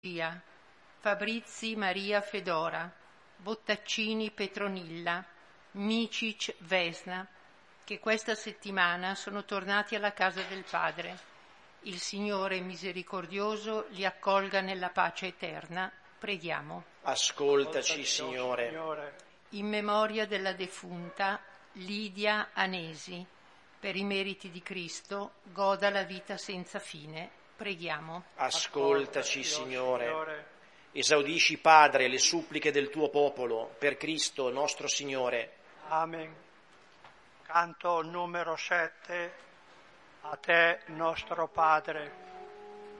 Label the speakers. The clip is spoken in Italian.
Speaker 1: Fabrizi Maria Fedora, Bottaccini Petronilla, Micic Vesna, che questa settimana sono tornati alla casa del Padre. Il Signore misericordioso li accolga nella pace eterna. Preghiamo.
Speaker 2: Ascoltaci, Signore.
Speaker 1: In memoria della defunta Lidia Anesi, per i meriti di Cristo, goda la vita senza fine. Preghiamo.
Speaker 2: Ascoltaci, Signore. Esaudisci, Padre, le suppliche del tuo popolo, per Cristo nostro Signore.
Speaker 3: Amen. Canto numero 7. A te, nostro Padre.